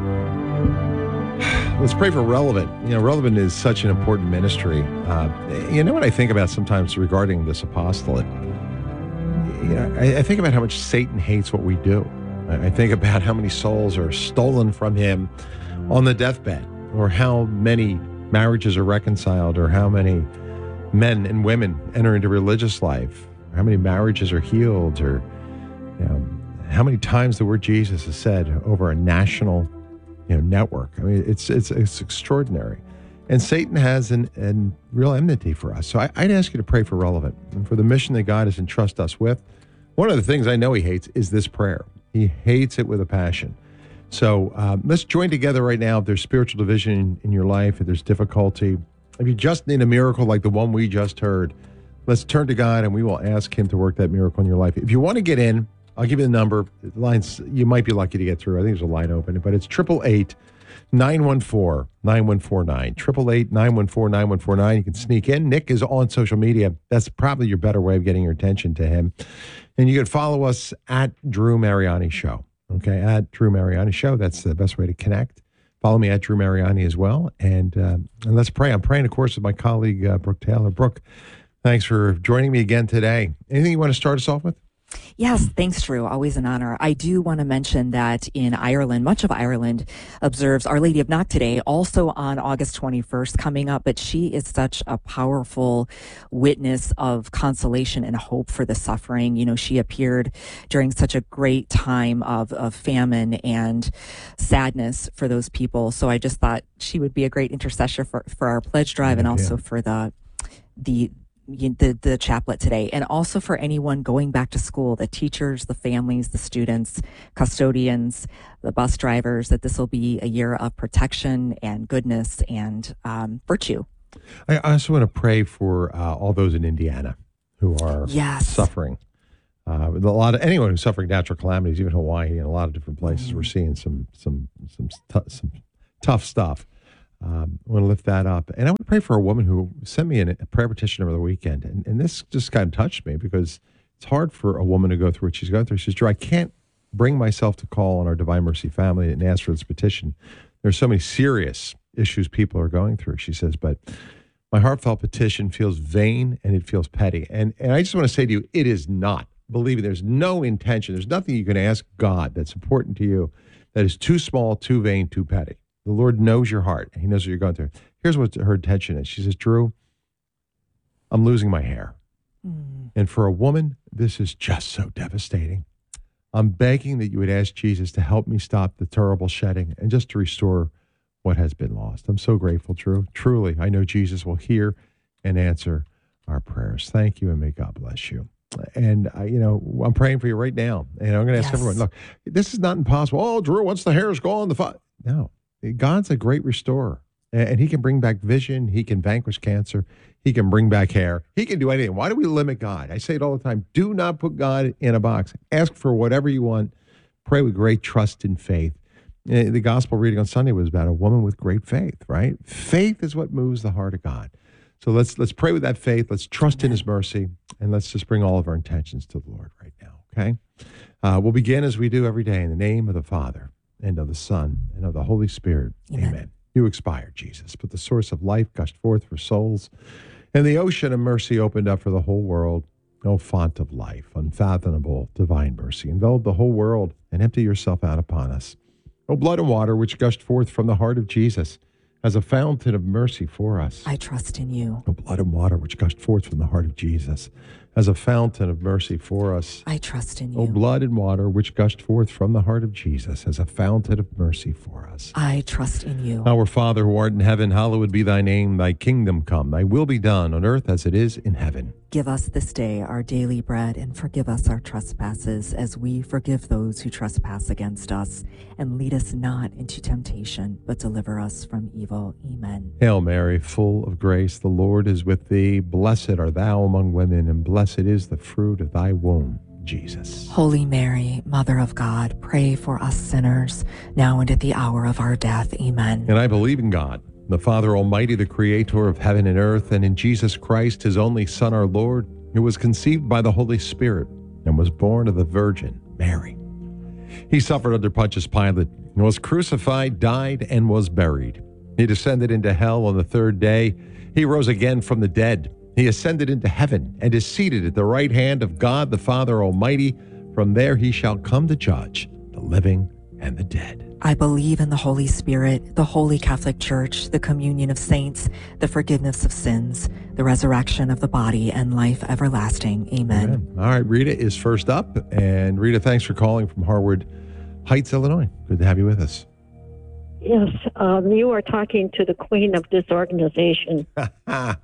Speaker 2: Let's pray for Relevant. You know, Relevant is such an important ministry. You know what I think about sometimes regarding this apostolate? You know, I think about how much Satan hates what we do. I think about how many souls are stolen from him on the deathbed, or how many marriages are reconciled, or how many men and women enter into religious life, or how many marriages are healed, or how many times the word Jesus is said over a national network. I mean, it's extraordinary. And Satan has an real enmity for us. So I'd ask you to pray for Relevant and for the mission that God has entrusted us with. One of the things I know he hates is this prayer. He hates it with a passion. So let's join together right now. If there's spiritual division in your life, if there's difficulty, if you just need a miracle like the one we just heard, let's turn to God and we will ask him to work that miracle in your life. If you want to get in, I'll give you the number. The lines, you might be lucky to get through. I think there's a line open, but it's 888-914-9149. 888-914-9149. You can sneak in. Nick is on social media. That's probably your better way of getting your attention to him. And you can follow us at Drew Mariani Show. Okay, at Drew Mariani Show. That's the best way to connect. Follow me at Drew Mariani as well. And let's pray. I'm praying, of course, with my colleague, Brooke Taylor. Brooke, thanks for joining me again today. Anything you want to start us off with?
Speaker 3: Yes, thanks, Drew. Always an honor. I do want to mention that in Ireland, much of Ireland observes Our Lady of Knock today, also on August 21st coming up, but she is such a powerful witness of consolation and hope for the suffering. You know, she appeared during such a great time of famine and sadness for those people. So I just thought she would be a great intercessor for our pledge drive and also for the chaplet today, and also for anyone going back to school, the teachers, the families, the students, custodians, the bus drivers, that this will be a year of protection and goodness and virtue.
Speaker 2: I also want to pray for all those in Indiana who are suffering. Anyone who's suffering natural calamities, even Hawaii and a lot of different places, we're seeing some tough stuff. I want to lift that up. And I want to pray for a woman who sent me a prayer petition over the weekend. And this just kind of touched me because it's hard for a woman to go through what she's going through. She says, Drew, I can't bring myself to call on our Divine Mercy family and ask for this petition. There's so many serious issues people are going through. She says, but my heartfelt petition feels vain and it feels petty. And I just want to say to you, it is not. Believe me, there's no intention. There's nothing you can ask God that's important to you that is too small, too vain, too petty. The Lord knows your heart. He knows what you're going through. Here's what her intention is. She says, Drew, I'm losing my hair. And for a woman, this is just so devastating. I'm begging that you would ask Jesus to help me stop the terrible shedding and just to restore what has been lost. I'm so grateful, Drew. Truly, I know Jesus will hear and answer our prayers. Thank you, and may God bless you. And, I'm praying for you right now. And I'm going to ask everyone, look, this is not impossible. Oh, Drew, once the hair is gone, no. God's a great restorer, and he can bring back vision. He can vanquish cancer. He can bring back hair. He can do anything. Why do we limit God? I say it all the time. Do not put God in a box. Ask for whatever you want. Pray with great trust and faith. The gospel reading on Sunday was about a woman with great faith, right? Faith is what moves the heart of God. So let's pray with that faith. Let's trust in his mercy, and let's just bring all of our intentions to the Lord right now, okay? We'll begin as we do every day in the name of the Father, and of the Son, and of the Holy Spirit. Amen. You expired, Jesus, but the source of life gushed forth for souls, and the ocean of mercy opened up for the whole world. O font of life, unfathomable divine mercy, envelop the whole world and empty yourself out upon us. O blood and water which gushed forth from the heart of Jesus, as a fountain of mercy for us.
Speaker 3: I trust in you.
Speaker 2: O blood and water which gushed forth from the heart of Jesus, as a fountain of mercy for us.
Speaker 3: I trust in you.
Speaker 2: O blood and water which gushed forth from the heart of Jesus, as a fountain of mercy for us.
Speaker 3: I trust in you.
Speaker 2: Our Father who art in heaven, hallowed be thy name. Thy kingdom come, thy will be done on earth as it is in heaven.
Speaker 3: Give us this day our daily bread, and forgive us our trespasses as we forgive those who trespass against us. And lead us not into temptation, but deliver us from evil. Amen.
Speaker 2: Hail Mary, full of grace, the Lord is with thee. Blessed art thou among women, and blessed is the fruit of thy womb, Jesus.
Speaker 3: Holy Mary, Mother of God, pray for us sinners, now and at the hour of our death. Amen.
Speaker 2: And I believe in God, the Father Almighty, the creator of heaven and earth, and in Jesus Christ, his only Son, our Lord, who was conceived by the Holy Spirit and was born of the Virgin Mary. He suffered under Pontius Pilate, and was crucified, died, and was buried. He descended into hell on the third day. He rose again from the dead. He ascended into heaven and is seated at the right hand of God the Father Almighty. From there he shall come to judge the living and the dead.
Speaker 3: I believe in the Holy Spirit, the Holy Catholic Church, the communion of saints, the forgiveness of sins, the resurrection of the body, and life everlasting. Amen.
Speaker 2: All right, Rita is first up. And Rita, thanks for calling from Harwood Heights, Illinois. Good to have you with us.
Speaker 18: Yes, you are talking to the queen of disorganization. I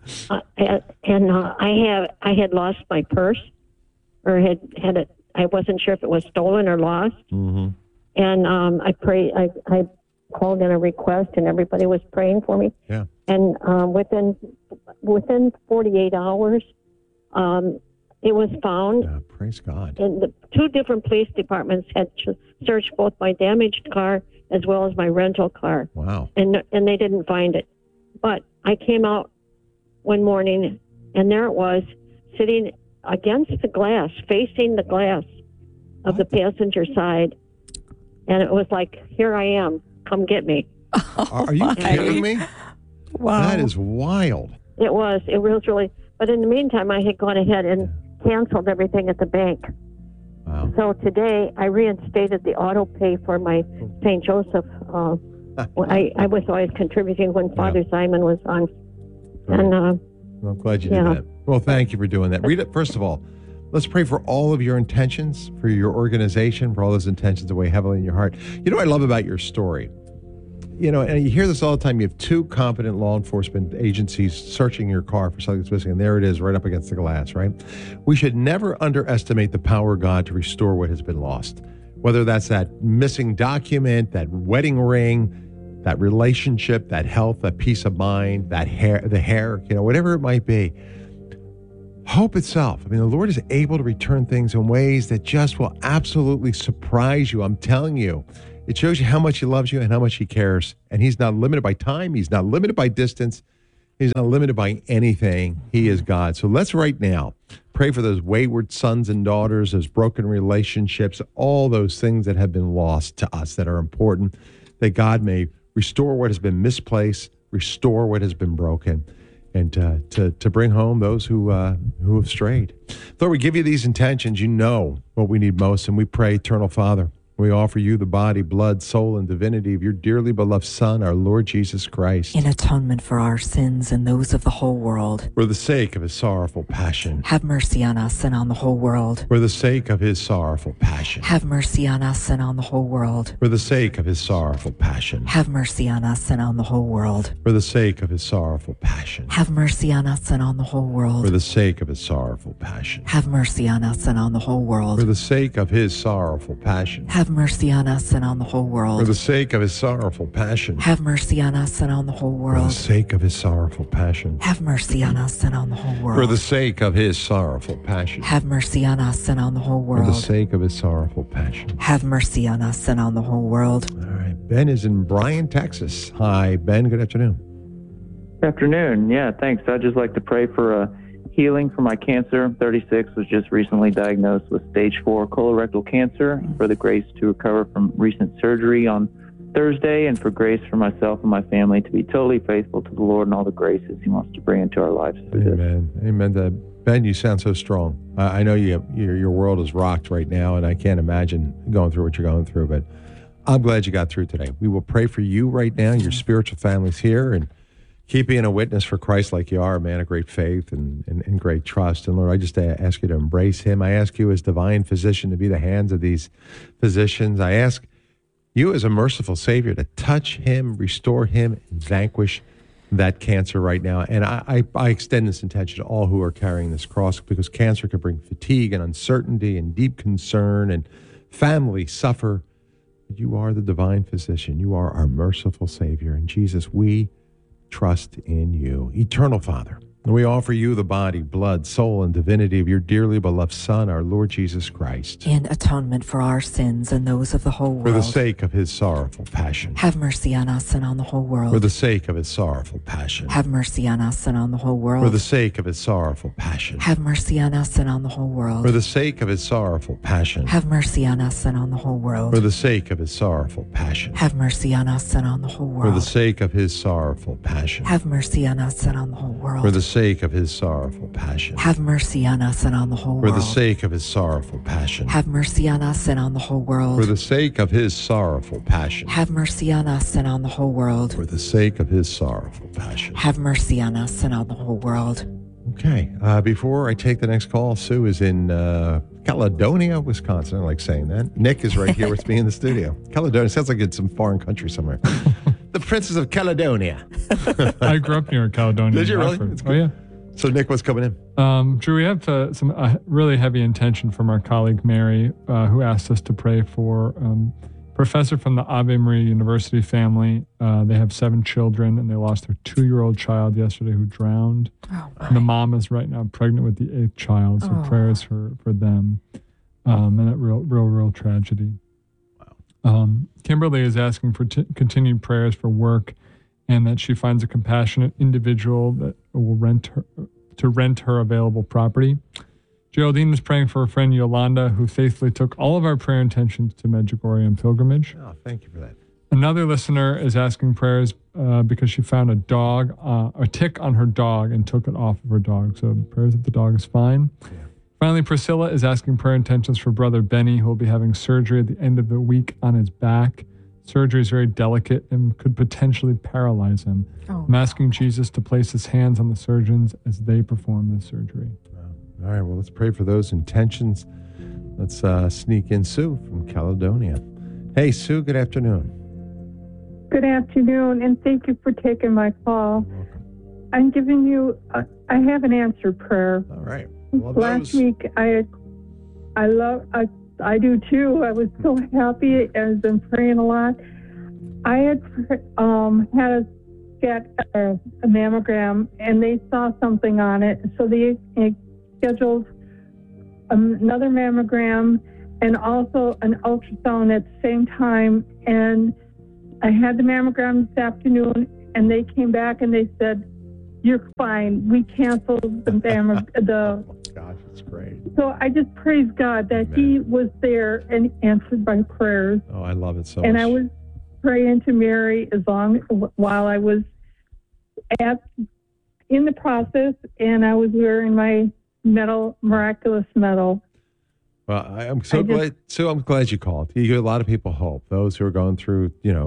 Speaker 18: had lost my purse, or had it. I wasn't sure if it was stolen or lost.
Speaker 2: Mm-hmm.
Speaker 18: And I called in a request, and everybody was praying for me.
Speaker 2: Yeah.
Speaker 18: And within 48 hours, it was found.
Speaker 2: Yeah, praise God.
Speaker 18: And the two different police departments had searched both my damaged car as well as my rental car.
Speaker 2: Wow.
Speaker 18: And they didn't find it. But I came out one morning, and there it was, sitting against the glass, facing the glass of the passenger side. And it was like, here I am, come get me.
Speaker 2: Are you kidding me?
Speaker 3: Wow.
Speaker 2: That is wild.
Speaker 18: It was really, but in the meantime, I had gone ahead and canceled everything at the bank.
Speaker 2: Wow.
Speaker 18: So today I reinstated the auto pay for my St. Joseph. I was always contributing when Father Simon was on. And
Speaker 2: well, I'm glad you did that. Well, thank you for doing that. Rita, first of all, let's pray for all of your intentions, for your organization, for all those intentions that weigh heavily in your heart. You know what I love about your story? You know, and you hear this all the time. You have two competent law enforcement agencies searching your car for something that's missing, and there it is right up against the glass, right? We should never underestimate the power of God to restore what has been lost, whether that's that missing document, that wedding ring, that relationship, that health, that peace of mind, that hair, you know, whatever it might be. Hope itself. I mean, the Lord is able to return things in ways that just will absolutely surprise you. I'm telling you. It shows you how much he loves you and how much he cares. And he's not limited by time. He's not limited by distance. He's not limited by anything. He is God. So let's right now pray for those wayward sons and daughters, those broken relationships, all those things that have been lost to us that are important, that God may restore what has been misplaced, restore what has been broken, and to bring home those who have strayed. Lord, we give you these intentions. You know what we need most, and we pray, Eternal Father, we offer you the body, blood, soul, and divinity of your dearly beloved Son, our Lord Jesus Christ.
Speaker 3: In atonement for our sins and those of the whole world.
Speaker 2: For the sake of his sorrowful passion.
Speaker 3: Have mercy on us and on the whole world.
Speaker 2: For the sake of his sorrowful passion.
Speaker 3: Have mercy on us and on the whole world.
Speaker 2: For the sake of his sorrowful passion.
Speaker 3: Have mercy on us and on the whole world.
Speaker 2: For the sake of his sorrowful passion.
Speaker 3: Have mercy on us and on the whole world.
Speaker 2: For the sake of his sorrowful passion.
Speaker 3: Have mercy on us and on the whole world.
Speaker 2: For the sake of his sorrowful passion.
Speaker 3: Have mercy on us and on the whole world.
Speaker 2: For the sake of his sorrowful passion.
Speaker 3: Have mercy on us and on the whole world.
Speaker 2: For the sake of his sorrowful passion.
Speaker 3: Have mercy on us and on the whole world.
Speaker 2: For the sake of his sorrowful passion.
Speaker 3: Have mercy on us and on the whole world.
Speaker 2: For the sake of his sorrowful passion.
Speaker 3: Have mercy on us and on the whole world.
Speaker 2: All right. Ben is in Bryan, Texas. Hi, Ben. Good afternoon.
Speaker 19: Good afternoon. Yeah, thanks. I'd just like to pray for healing for my cancer. I'm 36, was just recently diagnosed with stage 4 colorectal cancer, for the grace to recover from recent surgery on Thursday, and for grace for myself and my family to be totally faithful to the Lord and all the graces he wants to bring into our lives through this.
Speaker 2: Amen. Ben, you sound so strong. I know your world is rocked right now, and I can't imagine going through what you're going through, but I'm glad you got through today. We will pray for you right now. Your spiritual family's here, and keep being a witness for Christ like you are, a man of great faith and great trust. And Lord, I just ask you to embrace him. I ask you as divine physician to be the hands of these physicians. I ask you as a merciful Savior to touch him, restore him, and vanquish that cancer right now. And I extend this intention to all who are carrying this cross, because cancer can bring fatigue and uncertainty and deep concern, and families suffer. You are the divine physician. You are our merciful Savior. And Jesus, we trust in you. Eternal Father, we offer you the body, blood, soul, and divinity of your dearly beloved Son, our Lord Jesus Christ.
Speaker 3: In atonement for our sins and those of the whole world.
Speaker 2: For the sake of his sorrowful passion.
Speaker 3: Have mercy on us and on the whole world.
Speaker 2: For the sake of his sorrowful passion.
Speaker 3: Have mercy on us and on the whole world.
Speaker 2: For the sake of his sorrowful passion.
Speaker 3: Have mercy on us and on the whole world.
Speaker 2: For the sake of his sorrowful passion.
Speaker 3: Have mercy on us and on the whole world.
Speaker 2: For the sake of his sorrowful passion.
Speaker 3: Have mercy on us and on the whole world.
Speaker 2: For the sake of his sorrowful passion.
Speaker 3: Have mercy on us and on the whole world.
Speaker 2: For the sake of his sorrowful passion.
Speaker 3: Have mercy on us and on the whole world.
Speaker 2: For the sake of his sorrowful passion.
Speaker 3: Have mercy on us and on the whole world.
Speaker 2: For the sake of his sorrowful passion.
Speaker 3: Have mercy on us and on the whole world.
Speaker 2: For the sake of his sorrowful passion.
Speaker 3: Have mercy on us and on the whole world.
Speaker 2: Okay. Before I take the next call, Sue is in Caledonia, Wisconsin. I like saying that. Nick is right here with me in the studio. Caledonia sounds like it's some foreign country somewhere. The Princess of Caledonia.
Speaker 20: I grew up near Caledonia.
Speaker 2: Did you really?
Speaker 20: Oh, yeah.
Speaker 2: So, Nick, what's coming in?
Speaker 20: Drew, we have some really heavy intention from our colleague Mary, who asked us to pray for professor from the Ave Maria University family. They have 7 children, and they lost their 2-year-old child yesterday who drowned. And the mom is right now pregnant with the 8th child, so prayers for them. And that real tragedy. Wow. Kimberly is asking for continued prayers for work, and that she finds a compassionate individual that will rent her available property. Geraldine is praying for her friend Yolanda, who faithfully took all of our prayer intentions to Medjugorje and pilgrimage.
Speaker 2: Oh, thank you for that.
Speaker 20: Another listener is asking prayers because she found a tick on her dog and took it off of her dog. So prayers that the dog is fine. Yeah. Finally, Priscilla is asking prayer intentions for brother Benny, who will be having surgery at the end of the week on his back. Surgery is very delicate and could potentially paralyze him. I'm asking Jesus to place his hands on the surgeons as they perform the surgery.
Speaker 2: All right, well, let's pray for those intentions. Let's sneak in Sue from Caledonia. Hey, Sue, good afternoon.
Speaker 21: Good afternoon, and thank you for taking my call. I'm giving you, I have an answered prayer.
Speaker 2: All right.
Speaker 21: Last week, I do too. I was so happy. I've been praying a lot. I had had get a mammogram, and they saw something on it, so they scheduled another mammogram and also an ultrasound at the same time. And I had the mammogram this afternoon, and they came back and they said, "You're fine. We canceled the mammogram."
Speaker 2: Gosh, it's great.
Speaker 21: So I just praise God that He was there and answered my prayers.
Speaker 2: Oh, I love it so
Speaker 21: and
Speaker 2: much.
Speaker 21: I was praying to Mary while I was in the process, and I was wearing my miraculous medal.
Speaker 2: Well, I'm so glad. Sue, I'm glad you called. You give a lot of people hope. Those who are going through,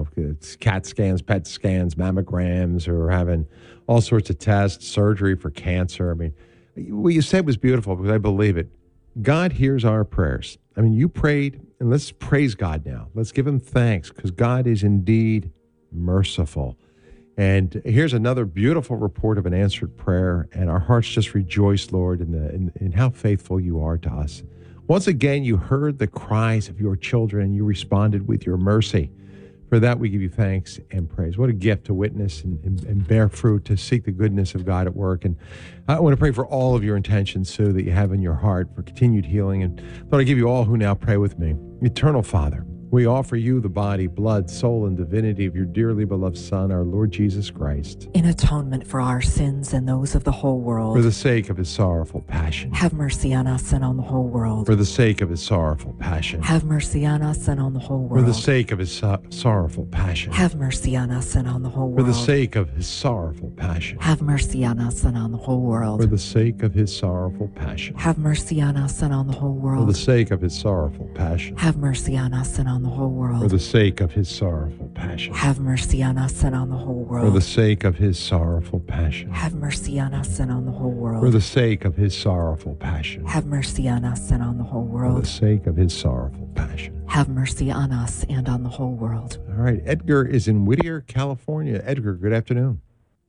Speaker 2: CAT scans, PET scans, mammograms, or having all sorts of tests, surgery for cancer. I mean, what you said was beautiful because I believe it. God hears our prayers. I mean, you prayed, and let's praise God now. Let's give him thanks because God is indeed merciful. And here's another beautiful report of an answered prayer, and our hearts just rejoice, Lord, in how faithful you are to us. Once again, you heard the cries of your children, and you responded with your mercy. For that, we give you thanks and praise. What a gift to witness and bear fruit, to seek the goodness of God at work. And I want to pray for all of your intentions, Sue, that you have in your heart for continued healing. And Lord, I give you all who now pray with me. Eternal Father, we offer you the body, blood, soul, and divinity of your dearly beloved Son, our Lord Jesus Christ.
Speaker 3: In atonement for our sins and those of the whole world.
Speaker 2: For the sake of his sorrowful passion.
Speaker 3: Have mercy on us and on the whole world.
Speaker 2: For the sake of his sorrowful passion.
Speaker 3: Have mercy on us and on the whole world.
Speaker 2: For the sake of his sorrowful passion.
Speaker 3: Have mercy on us and on the whole world.
Speaker 2: For the sake of his sorrowful passion.
Speaker 3: Have mercy on us and on the whole world.
Speaker 2: For the sake of his sorrowful passion.
Speaker 3: Have mercy on us and on the whole world.
Speaker 2: For the sake of his sorrowful passion.
Speaker 3: Have mercy on us and on the whole world.
Speaker 2: For the sake of his sorrowful passion.
Speaker 3: Have mercy on us and on the whole world.
Speaker 2: For the sake of his sorrowful passion.
Speaker 3: Have mercy on us and on the whole world.
Speaker 2: For the sake of his sorrowful passion.
Speaker 3: Have mercy on us and on the whole world.
Speaker 2: For the sake of his sorrowful passion.
Speaker 3: Have mercy on us and on the whole world.
Speaker 2: All right. Edgar is in Whittier, California. Edgar, good afternoon.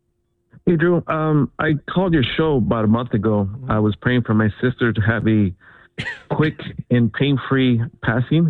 Speaker 22: Hey, Drew. I called your show about a month ago. I was praying for my sister to have a quick and pain-free passing.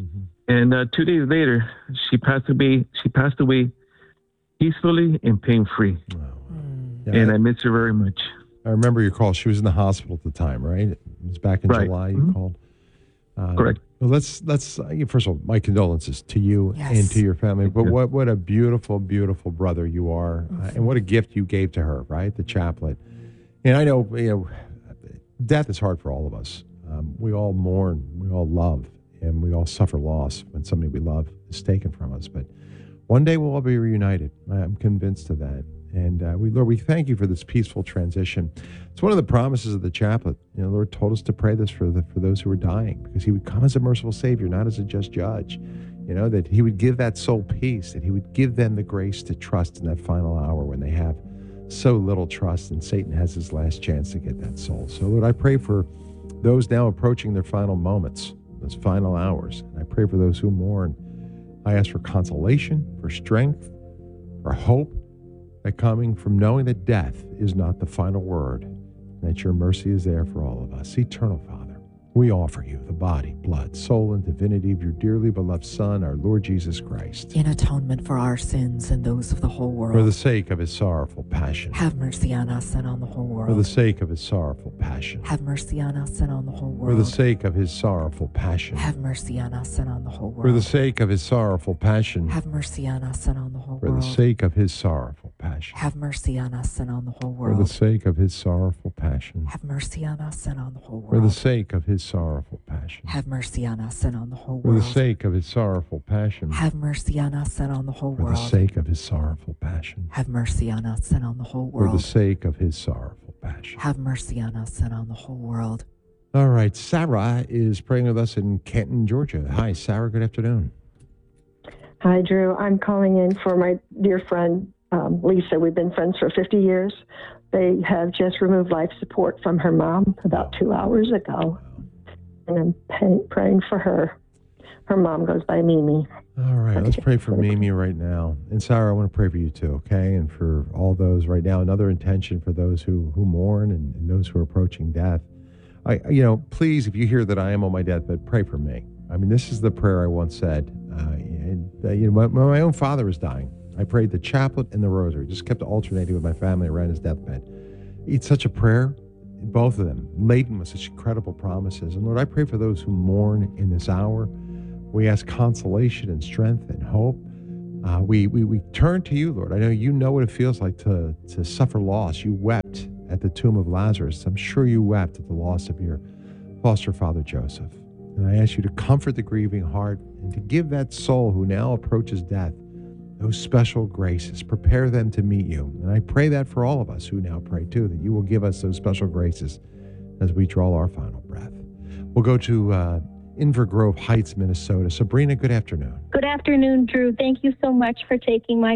Speaker 22: And 2 days later, she passed away. She passed away peacefully and pain-free.
Speaker 2: Yeah,
Speaker 22: and I miss her very much.
Speaker 2: I remember your call. She was in the hospital at the time, right? It was back in July you called.
Speaker 22: Correct.
Speaker 2: Well, let's first of all, my condolences to you and to your family. But what a beautiful, beautiful brother you are, and what a gift you gave to her, right? The chaplet. And I know, death is hard for all of us. We all mourn, we all love, and we all suffer loss when somebody we love is taken from us. But one day we'll all be reunited. I'm convinced of that. And Lord, we thank you for this peaceful transition. It's one of the promises of the chaplet. Lord told us to pray this for those who are dying, because he would come as a merciful Savior, not as a just judge. That he would give that soul peace, that he would give them the grace to trust in that final hour when they have so little trust, and Satan has his last chance to get that soul. So, Lord, I pray for those now approaching their final moments, those final hours. And I pray for those who mourn. I ask for consolation, for strength, for hope, that coming from knowing that death is not the final word, and that your mercy is there for all of us. Eternal Father, we offer you the body, blood, soul, and divinity of your dearly beloved Son, our Lord Jesus Christ.
Speaker 3: In atonement for our sins and those of the whole world.
Speaker 2: For the sake of his sorrowful passion.
Speaker 3: Have mercy on us and on the whole world.
Speaker 2: For the sake of his sorrowful passion.
Speaker 3: Have mercy on us and on the whole world.
Speaker 2: For the sake of his sorrowful passion.
Speaker 3: Have mercy on us and on the whole world.
Speaker 2: For the sake of his sorrowful passion.
Speaker 3: Have mercy on us and on the whole
Speaker 2: For
Speaker 3: world.
Speaker 2: the sake of his sorrowful passion.
Speaker 3: Have mercy on us and on the whole world.
Speaker 2: For the sake of his sorrowful passion.
Speaker 3: Have mercy on us and on the whole world.
Speaker 2: For the sake of his sorrowful passion.
Speaker 3: Have mercy on us and on the whole
Speaker 2: For
Speaker 3: world.
Speaker 2: the sake of his sorrowful passion.
Speaker 3: Have mercy on us and on the whole
Speaker 2: For
Speaker 3: world.
Speaker 2: the sake of his sorrowful passion.
Speaker 3: Have mercy on us and on the whole
Speaker 2: For
Speaker 3: world.
Speaker 2: the sake of his sorrowful passion.
Speaker 3: Have mercy on us and on the whole world.
Speaker 2: All right. Sarah is praying with us in Canton, Georgia. Hi, Sarah. Good afternoon.
Speaker 1: Hi, Drew. I'm calling in for my dear friend, Lisa. We've been friends for 50 years. They have just removed life support from her mom about 2 hours ago. And I'm praying for her. Her mom goes by Mimi.
Speaker 2: All right, let's pray for Mimi right now. And Sarah, I want to pray for you too, okay? And for all those right now, another intention for those who mourn and those who are approaching death. Please, if you hear that I am on my deathbed, pray for me. I mean, this is the prayer I once said. When my own father was dying, I prayed the chaplet and the rosary, just kept alternating with my family around his deathbed. It's such a prayer, both of them, laden with such incredible promises. And Lord, I pray for those who mourn in this hour. We ask consolation and strength and hope. We turn to you, Lord. I know you know what it feels like to suffer loss. You wept at the tomb of Lazarus. I'm sure you wept at the loss of your foster father, Joseph. And I ask you to comfort the grieving heart and to give that soul who now approaches death those special graces. Prepare them to meet you. And I pray that for all of us who now pray too, that you will give us those special graces as we draw our final breath. We'll go to Inver Grove Heights, Minnesota. Sabrina, good afternoon.
Speaker 5: Good afternoon, Drew. Thank you so much for taking my